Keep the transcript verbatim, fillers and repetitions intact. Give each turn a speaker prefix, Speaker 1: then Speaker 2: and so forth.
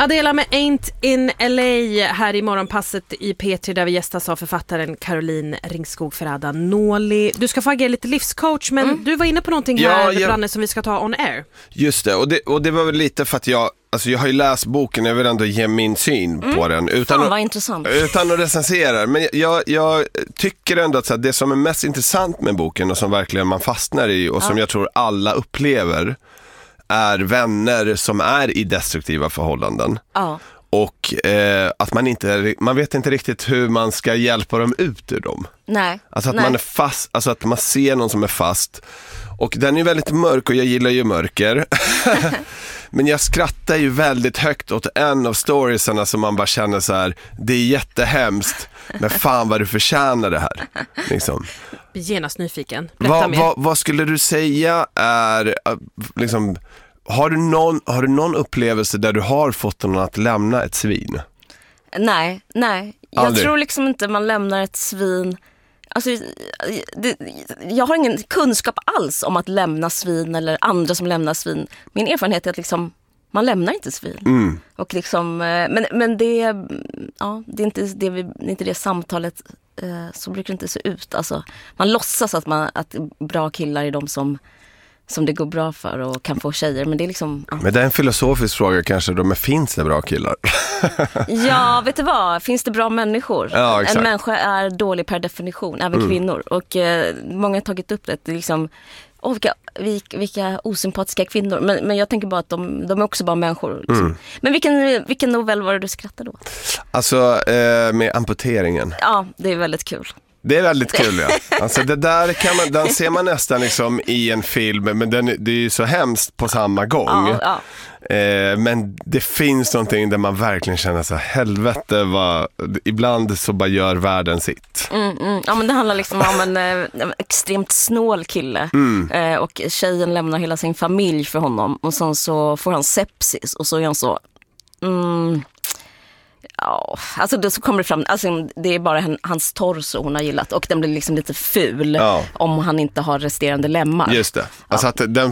Speaker 1: Adela med Ain't in L A här i morgonpasset i P tre där vi gästas av författaren Caroline Ringskog Ferrada Noli. Du ska få agera lite livscoach, men mm. du var inne på någonting här, ja, jag... Branne, som vi ska ta on air.
Speaker 2: Just det, och det, och det var väl lite för att jag Alltså jag har ju läst boken, jag vill ändå ge min syn mm. på den utan,
Speaker 3: Fan, vad intressant.
Speaker 2: utan att recensera. Men jag, jag tycker ändå att så här, det som är mest intressant med boken och som verkligen man fastnar i och ja. som jag tror alla upplever är vänner som är i destruktiva förhållanden.
Speaker 3: Ja.
Speaker 2: Och eh, att man inte man vet inte riktigt hur man ska hjälpa dem ut ur dem.
Speaker 3: Nej.
Speaker 2: Alltså att
Speaker 3: Nej.
Speaker 2: man är fast, alltså att man ser någon som är fast. Och den är väldigt mörk och jag gillar ju mörker. Men jag skrattar ju väldigt högt åt en av storiesarna som man bara känner så här: det är jättehemskt, men fan vad du förtjänar det här. Liksom.
Speaker 1: Genast nyfiken. Berätta
Speaker 2: Va,
Speaker 1: mer.
Speaker 2: va, vad skulle du säga är liksom, har du någon har du någon upplevelse där du har fått någon att lämna ett svin?
Speaker 3: Nej, nej. Jag
Speaker 2: Aldrig.
Speaker 3: tror liksom inte man lämnar ett svin. Alltså, det, jag har ingen kunskap alls om att lämna svin eller andra som lämnar svin. Min erfarenhet är att liksom, man lämnar inte svin.
Speaker 2: Mm.
Speaker 3: Och liksom, men, men det, ja, det, är inte det, vi, det är inte det samtalet, så brukar det inte se ut. Alltså, man låtsas att, man, att bra killar är de som, som det går bra för och kan få tjejer. Men det är liksom... Ja.
Speaker 2: Men det är en filosofisk fråga kanske då, men finns det bra killar?
Speaker 3: Ja, vet du vad? Finns det bra människor?
Speaker 2: Ja, exakt.
Speaker 3: En människa är dålig per definition, även mm. kvinnor. Och eh, många har tagit upp det. Det är liksom, åh, vilka, vilka, vilka osympatiska kvinnor. Men, men jag tänker bara att de, de är också bara människor. Liksom. Mm. Men vilken, vilken novell var det du skrattade då?
Speaker 2: Alltså, eh, med amputeringen.
Speaker 3: Ja, det är väldigt kul.
Speaker 2: Det är väldigt kul, ja. Alltså det där kan man, den ser man nästan liksom i en film, men den, det är ju så hemskt på samma gång.
Speaker 3: Ja, ja.
Speaker 2: Eh, men det finns någonting där man verkligen känner så här, helvete vad, ibland så bara gör världen sitt.
Speaker 3: Mm, mm. Ja, men det handlar liksom om en, en extremt snål kille. Mm. Eh, och tjejen lämnar hela sin familj för honom. Och sen så får han sepsis och så är han så... Mm, ja, alltså då så kommer det fram, alltså det är bara hans torso hon har gillat och den blir liksom lite ful ja. om han inte har resterande lemmar.
Speaker 2: Just det, alltså ja. att den